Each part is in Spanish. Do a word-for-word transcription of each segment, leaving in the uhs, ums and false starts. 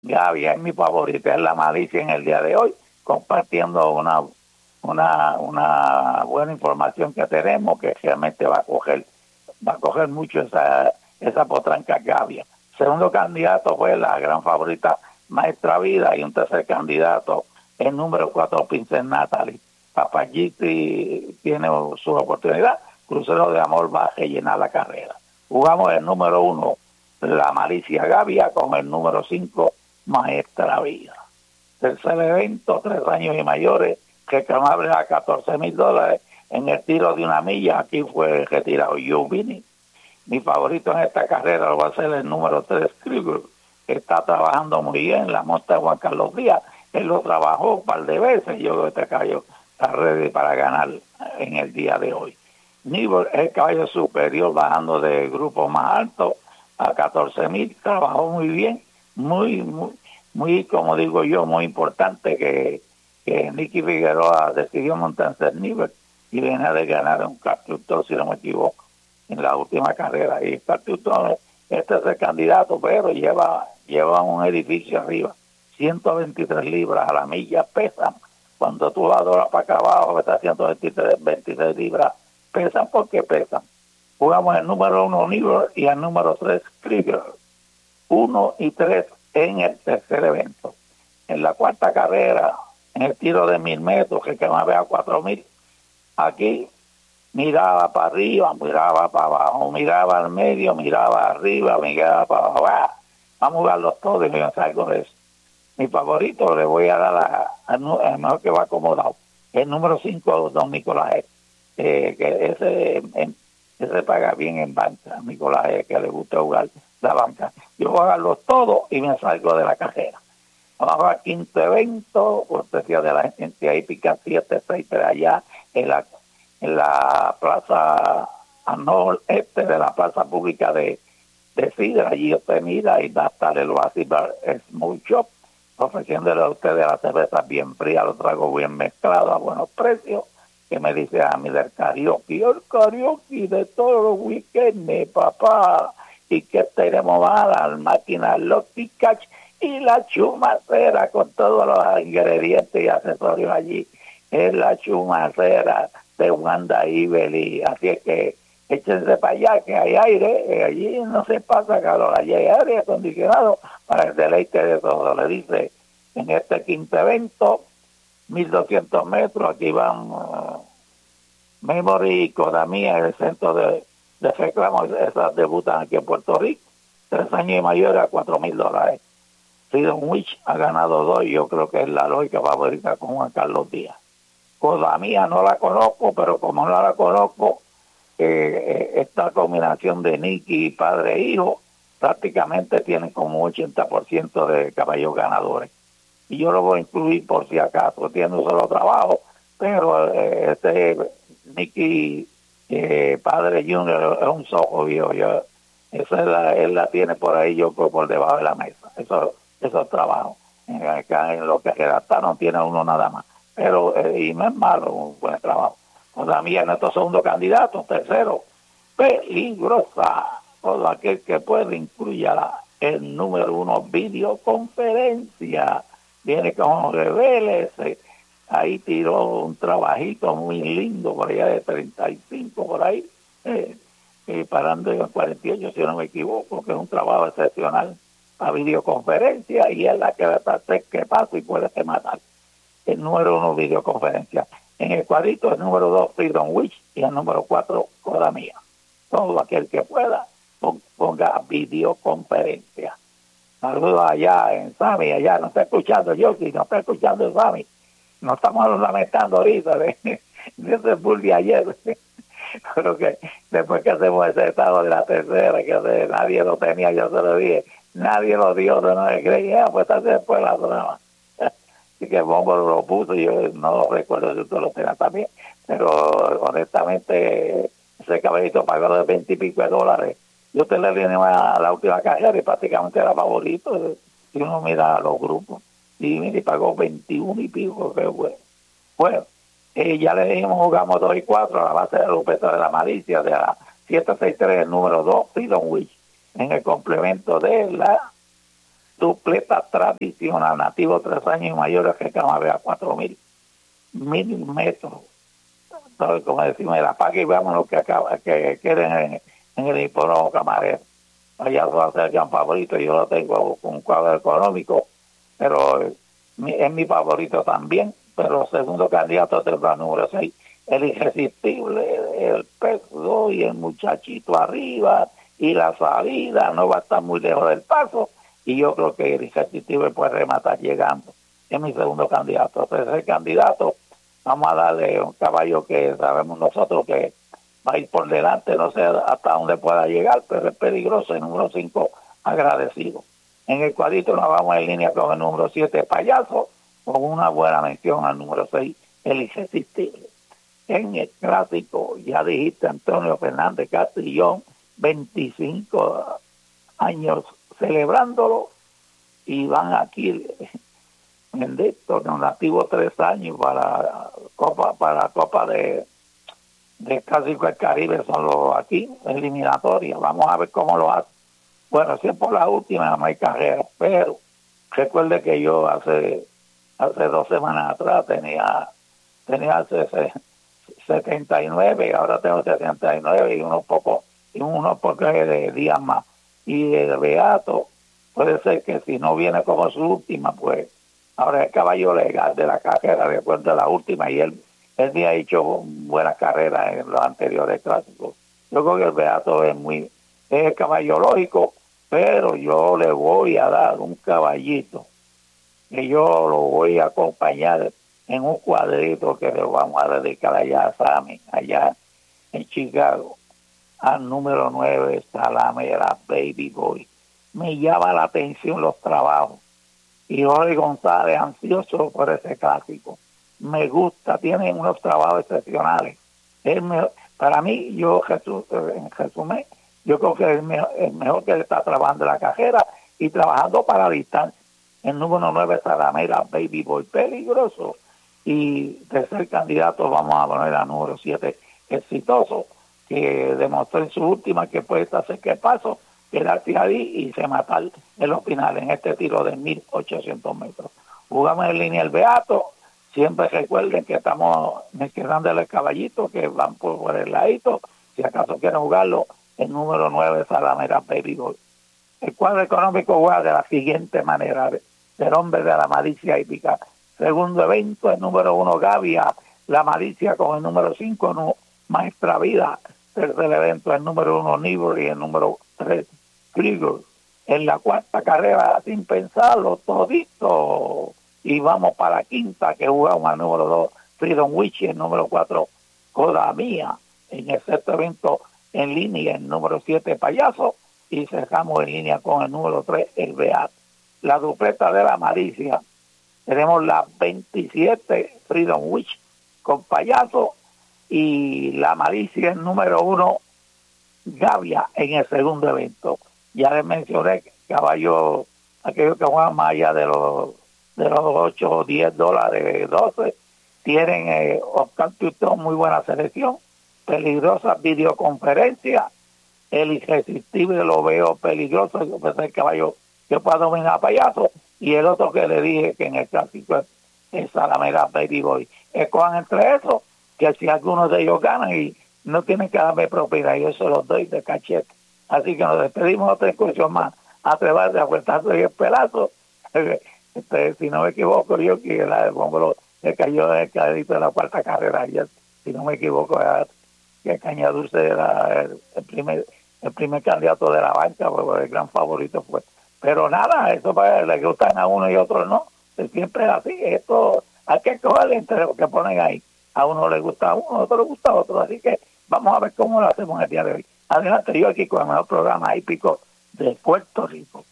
Gavia es mi favorita, es la malicia en el día de hoy, compartiendo una una una buena información que tenemos que realmente va a coger va a coger mucho esa esa potranca Gavia. Segundo candidato fue la gran favorita Maestra Vida y un tercer candidato el número cuatro Princess Natalie. Papagiti tiene su oportunidad. Crucero de Amor va a rellenar la carrera. Jugamos el número uno la Malicia Gavia con el número cinco Maestra Vida. Tercer evento, tres años y mayores, reclamable a catorce mil dólares en el tiro de una milla. Aquí fue retirado Giovini. Mi favorito en esta carrera lo va a ser el número tres Krieger, que está trabajando muy bien, la monta Juan Carlos Díaz. Él lo trabajó un par de veces, yo creo que este caballo está ready para ganar en el día de hoy. Nibel es el caballo superior, bajando de grupo más alto a catorce mil, trabajó muy bien, muy, muy, muy, como digo yo, muy importante que, que Nicky Figueroa decidió montarse el Nibel y viene de ganar un constructor, si no me equivoco, en la última carrera. Y el constructor, este es el candidato, pero lleva, lleva un edificio arriba, ciento veintitrés libras a la milla pesan. Cuando tú la doras para acá abajo, está ciento veintitrés libras, pesan porque pesan. Jugamos el número uno Nibel y el número tres Krieger, uno y tres en el tercer evento. En la cuarta carrera, en el tiro de mil metros, que más vea cuatro mil, aquí miraba para arriba, miraba para abajo, miraba al medio, miraba arriba, miraba para abajo. Ah, vamos a jugarlos todos y me salgo de eso. Mi favorito le voy a dar a, a, a mejor que va acomodado, el número cinco, don Nicolás, eh, que ese, en, ese paga bien en banca, Nicolás, eh, que le gusta jugar la banca. Yo voy a darlos todos y me salgo de la carrera. Vamos al quinto evento, cortesía de la gente ahí, pica siete seis, pero allá en la, en la plaza al noreste de la plaza pública de, de Sidra. Allí usted mira y va a estar el Oasis Bar Smooth Shop, ofreciéndole a ustedes la cerveza bien fría, los tragos bien mezclados a buenos precios, que me dice a mí del karaoke, el karaoke de todos los weekends, papá, y que tenemos más, las máquinas Lucky Catch y la chumacera con todos los ingredientes y accesorios allí, es la chumacera de Wanda Ibeli, así es que échense para allá, que hay aire, allí no se pasa calor, allí hay aire acondicionado para el deleite de todo. Le dice, en este quinto evento, mil doscientos metros, aquí van uh, Memory y Kodamia, el centro de, de reclamo, esas debutan aquí en Puerto Rico, tres años y mayores a cuatro mil dólares. Freedom Witch ha ganado dos, yo creo que es la lógica favorita con Juan Carlos Díaz. Kodamia no la conozco, pero como no la conozco, eh, esta combinación de Nicky, padre e hijo, prácticamente tienen como ochenta por ciento de caballos ganadores. Y yo lo voy a incluir por si acaso, tiene un solo trabajo, pero eh, este Nicky, eh, padre Junior, es un sojo viejo. Yo, esa es la, él la tiene por ahí, yo por, por debajo de la mesa. Eso, esos trabajos. En, en lo que redactaron tiene uno nada más. Pero, eh, y no es malo, un buen trabajo. Pues también estos segundos candidatos, tercero, peligrosa. Todo aquel que puede incluya el número uno, videoconferencia. Viene con Reveles, ahí tiró un trabajito muy lindo por allá de treinta y cinco por ahí, eh, eh, parando en cuarenta y ocho si no me equivoco, que es un trabajo excepcional a videoconferencia y es la que va a estar que paso y puede matar. El número uno, videoconferencia. En el cuadrito el número dos, Freedom Witch, y el número cuatro, Kodamia. Todo aquel que pueda ponga videoconferencia. Saludos allá en Sami, allá, no está escuchando Yoki, no está escuchando en Sami. Nos estamos lamentando ahorita de, de ese bull de ayer. Pero que después que hacemos ese estado de la tercera, que de, nadie lo tenía, yo se lo dije, nadie lo dio, no me creía, pues hasta después la drama. Así que Bombo lo puso, yo no recuerdo si usted lo tenía también, pero honestamente ese caballito pagó de veinte y pico de dólares. Yo te le viene a la última carrera y prácticamente era favorito. Si uno mira los grupos, y mira, y pagó veintiuno y pico, que bueno. Bueno, eh, ya le dijimos, jugamos dos y cuatro a la base de Lupeta de la Malicia, de la siete seis tres, el número dos, Freedom Witch, en el complemento de la dupleta tradicional, nativo tres años y mayores que camarera cuatro mil, mil metros. Entonces, como decimos, la paga y veamos lo que acaba, que quieren en, en el hipódromo Camarero. Allá va a ser el gran favorito, yo lo tengo con un cuadro económico, pero eh, mi, es mi favorito también, pero segundo candidato es el número seis, el irresistible, el peso y el muchachito arriba, y la salida no va a estar muy lejos del paso, y yo creo que el irresistible puede rematar llegando. Es mi segundo candidato. Entonces, el candidato, vamos a darle un caballo que sabemos nosotros que va a ir por delante, no sé hasta dónde pueda llegar, pero es peligroso. El número cinco, agradecido. En el cuadrito nos vamos en línea con el número siete, payaso, con una buena mención al número seis, el irresistible. En el clásico, ya dijiste, Antonio Fernández Castrillón, veinticinco años celebrándolo, y van aquí bendito, con nativo tres años para Copa, para Copa de, de Clásico del Caribe, son los aquí, eliminatorias. Vamos a ver cómo lo hace. Bueno, si es por la última, no hay carrera, pero recuerde que yo hace hace dos semanas atrás tenía tenía setenta y nueve y ahora tengo setenta y nueve y unos pocos y unos pocos de días más. Y el Beato puede ser que si no viene como su última, pues ahora es caballo legal de la carrera después de la última, y él, él me ha hecho buenas carreras en los anteriores clásicos. Yo creo que el Beato es muy es el caballo lógico, pero yo le voy a dar un caballito que yo lo voy a acompañar en un cuadrito que le vamos a dedicar allá a Sammy, allá en Chicago, al número nueve, Salamera Baby Boy. Me llama la atención los trabajos. Y Jorge González, ansioso por ese clásico. Me gusta, tiene unos trabajos excepcionales. Es mejor, para mí, yo, Jesús, en resumen, yo creo que es mejor, es mejor que él está trabajando en la cajera y trabajando para la distancia. El número nueve, Salamera Baby Boy, peligroso. Y tercer candidato, vamos a poner al número siete, exitoso, que demostró en su última que puede hacer que paso, quedarse ahí y se matar en los finales, en este tiro de mil ochocientos metros. Jugamos en línea el Beato. Siempre recuerden que estamos quedándole el caballito, que van por, por el ladito. Si acaso quieren jugarlo, el número nueve, Salamera Baby Boy. El cuadro económico juega de la siguiente manera: del hombre de la malicia hípica. Segundo evento, el número uno, Gavia, la malicia con el número cinco, no, Maestra Vida. Tercer evento, el número uno, Nibor, y el número tres, Krieger. En la cuarta carrera, sin pensarlo, todito. Y vamos para la quinta, que jugamos al número dos, Freedom Witch, y el número cuatro, Coda Mía. En el sexto evento, en línea, el número siete, Payaso. Y cerramos en línea con el número tres, el Beat. La dupleta de la malicia. Tenemos la veintisiete, Freedom Witch, con Payaso. Y la malicia, el número uno, Gavia, en el segundo evento. Ya les mencioné caballos, aquellos que juegan más allá de los de los ocho o diez dólares, doce, tienen eh, Oscar Tutón, muy buena selección, peligrosa videoconferencia, el irresistible lo veo peligroso, es el caballo que puede dominar a Payaso, y el otro que le dije que en el clásico es, es Salamera Baby Boy. Escojan entre esos, que si alguno de ellos ganan y no tienen que darme propiedad, yo se los doy de cachete. Así que nos despedimos otra excursión más, a trevar de aguantarse y el pelazo. Este, si no me equivoco, yo que la de Bombolo le cayó en el cadito de la cuarta carrera ayer, si no me equivoco, era, que Caña Dulce era el, el primer el primer candidato de la banca, porque el gran favorito fue. Pero nada, eso para le gustan a uno y a otro no, siempre es así. Esto hay que coger entre lo que ponen ahí. A uno le gusta a uno, a otro le gusta a otro, así que vamos a ver cómo lo hacemos el día de hoy. Adelante, yo aquí con el mejor programa hípico de Puerto Rico.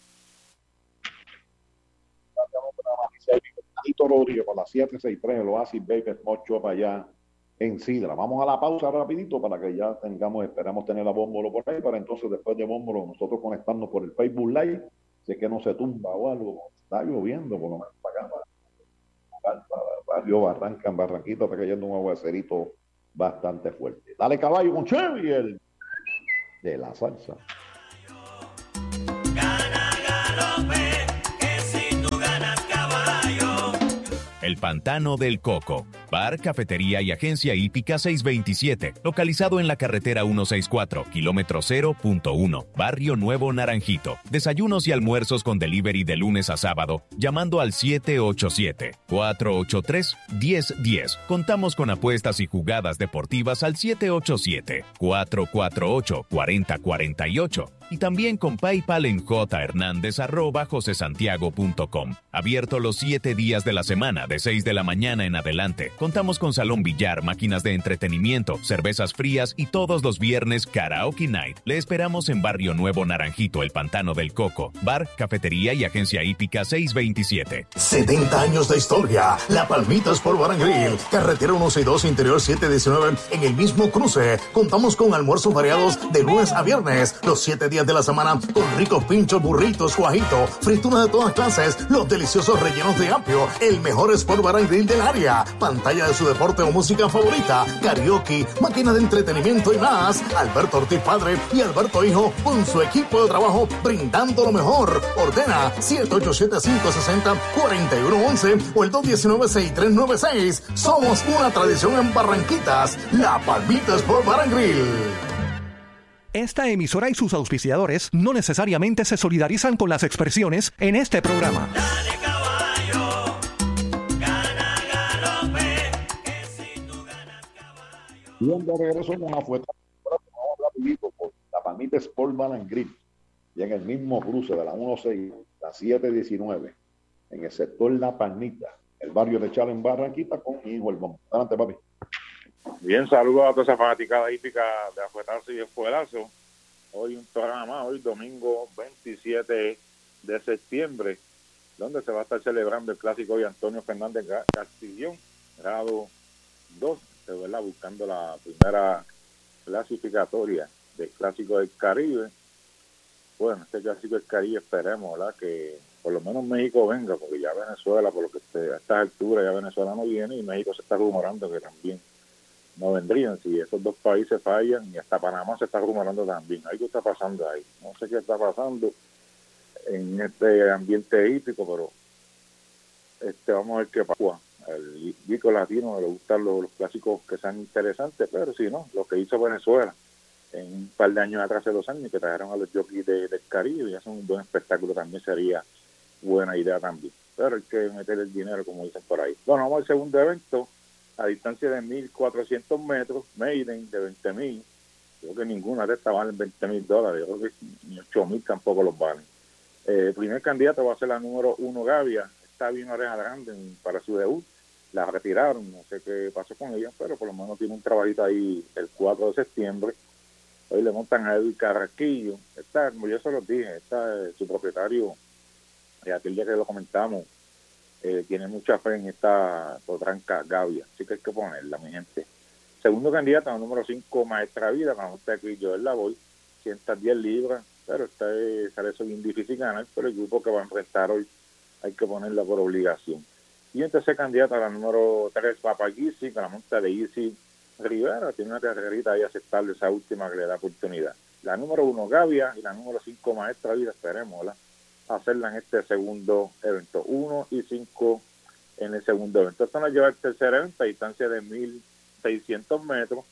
Tito Rodríguez con la siete sesenta y tres, el Oasis Baby Smoke Shop allá en Sidra. Vamos a la pausa rapidito para que ya tengamos, esperamos tener a Bómbolo por ahí, para entonces después de Bómbolo nosotros conectarnos por el Facebook Live, si es que no se tumba o algo, está lloviendo por lo menos para acá, para, para Barrio Barranca, en Barranquita está cayendo un aguacerito bastante fuerte. Dale caballo con Chevy, el de la salsa. Gana, galope. El Pantano del Coco. Bar, cafetería y agencia hípica seiscientos veintisiete, localizado en la carretera ciento sesenta y cuatro, kilómetro cero punto uno, Barrio Nuevo Naranjito. Desayunos y almuerzos con delivery de lunes a sábado, llamando al siete ocho siete, cuatro ocho tres, uno cero uno cero. Contamos con apuestas y jugadas deportivas al siete ocho siete, cuatro cuatro ocho, cuatro cero cuatro ocho y también con PayPal en jhernandez arroba josesantiago punto com. Abierto los siete días de la semana, de seis de la mañana en adelante. Contamos con salón billar, máquinas de entretenimiento, cervezas frías y todos los viernes Karaoke Night. Le esperamos en Barrio Nuevo Naranjito, El Pantano del Coco. Bar, cafetería y agencia hípica seiscientos veintisiete. setenta años de historia. La Palmita Sport Bar and Grill. Carretera ciento sesenta y dos, Interior setecientos diecinueve. En el mismo cruce. Contamos con almuerzos variados de lunes a viernes. Los siete días de la semana con ricos pinchos, burritos, guajito, frituras de todas clases, los deliciosos rellenos de apio, el mejor Sport Bar and Grill del área, pantalla de su deporte o música favorita, karaoke, máquina de entretenimiento y más. Alberto Ortiz Padre y Alberto Hijo con su equipo de trabajo brindando lo mejor. Ordena siete ocho siete, cinco seis cero, cuatro uno uno uno o el dos uno nueve, seis tres nueve seis. Somos una tradición en Barranquitas, La Palmita Sport Bar and Grill. Esta emisora y sus auspiciadores no necesariamente se solidarizan con las expresiones en este programa. Dale caballo, gana galope, que si tú ganas caballo. Bien, de regreso con una fuerte. Vamos rapidito por La Palmita Sport Bar and Grill. Y en el mismo cruce de la ciento seis, la setecientos diecinueve, en el sector La Palmita, el barrio de Chalo en Barranquita, con mi hijo el bombo. Adelante, papi. Bien, saludos a toda esa fanaticada hípica de afuetarse y espuelazo. Hoy un programa más, hoy domingo veintisiete de septiembre, donde se va a estar celebrando el clásico hoy Antonio Fernández Castillón, grado dos, de verdad, buscando la primera clasificatoria del clásico del Caribe. Bueno, este clásico del Caribe esperemos, ¿verdad?, que por lo menos México venga, porque ya Venezuela, por lo que esté, a estas alturas ya Venezuela no viene y México se está rumorando que también no vendrían. Si esos dos países fallan, y hasta Panamá se está rumorando también. Algo está pasando ahí. No sé qué está pasando en este ambiente hípico, pero este vamos a ver qué pasa. El hípico latino le gustan los, los clásicos que sean interesantes, pero si no, lo que hizo Venezuela en un par de años atrás, hace dos años, que trajeron a los jockeys de, del Caribe, y hacen un buen espectáculo, también sería buena idea también. Pero hay que meter el dinero, como dicen por ahí. Bueno, vamos al segundo evento, a distancia de mil cuatrocientos metros, Maiden de veinte mil. Creo que ninguna de estas valen veinte mil dólares, yo creo que ni ocho mil tampoco los valen. Eh, el primer candidato va a ser la número uno, Gavia. Está bien oreja grande para su debut. La retiraron, no sé qué pasó con ella, pero por lo menos tiene un trabajito ahí el cuatro de septiembre. Hoy le montan a Edwin Carrasquillo. Está, como yo se los dije, está eh, su propietario, eh, aquel día que lo comentamos, Eh, tiene mucha fe en esta potranca Gavia, así que hay que ponerla, mi gente. Segundo candidato, número cinco, Maestra Vida, con usted aquí, Joel Lavoy, ciento diez libras, pero esta es, sale eso bien difícil ganar, pero el grupo que va a enfrentar hoy hay que ponerla por obligación. Y en tercer candidato, la número tres, Papagisi, con la monta de Isi Rivera, tiene una carrerita ahí aceptable, esa última que le da oportunidad. La número uno, Gavia, y la número cinco, Maestra Vida, esperemos, ¿verdad?, hacerla en este segundo evento, uno y cinco en el segundo evento. Esto nos lleva al tercer evento a distancia de mil seiscientos metros.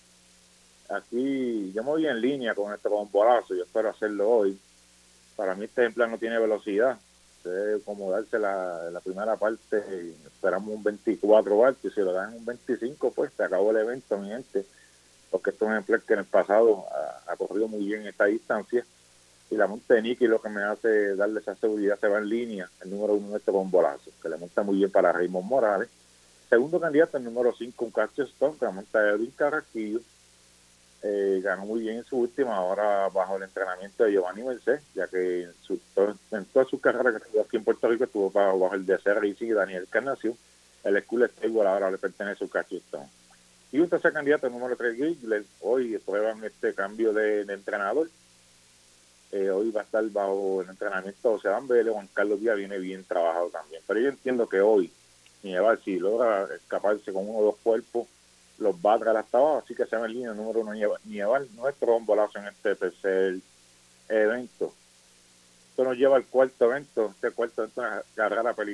Aquí yo me voy en línea con este bombolazo, yo espero hacerlo hoy. Para mí este ejemplar no tiene velocidad, debe acomodarse la, la primera parte, esperamos un veinticuatro barcos, y si lo dan un veinticinco, pues se acabó el evento, mi gente, porque este es un ejemplar que en el pasado ha, ha corrido muy bien esta distancia. Y la monta de Nicky, lo que me hace darle esa seguridad, se va en línea, el número uno, este bombolazo, que le monta muy bien para Raymond Morales. Segundo candidato, el número cinco, un Cacho Stone, que la monta de Edwin Carrasquillo. Eh, ganó muy bien en su última, ahora bajo el entrenamiento de Giovanni Merced, ya que en, su, todo, en toda su carrera que estuvo aquí en Puerto Rico estuvo bajo, bajo el D C Racing y Daniel Carnacio. El School Stable ahora le pertenece a un Cacho Stone. Y un tercer candidato, el número tres, Gigler. Hoy prueban este cambio de, de entrenador. Eh, hoy va a estar bajo el entrenamiento de José Vélez. Juan Carlos Díaz viene bien trabajado también, pero yo entiendo que hoy Nieval, si logra escaparse con uno o dos cuerpos, los va a traer hasta abajo, así que se va en línea el número uno, Nieval, nuestro bombolazo en este tercer evento. Esto nos lleva al cuarto evento, este cuarto evento es una carrera peligrosa.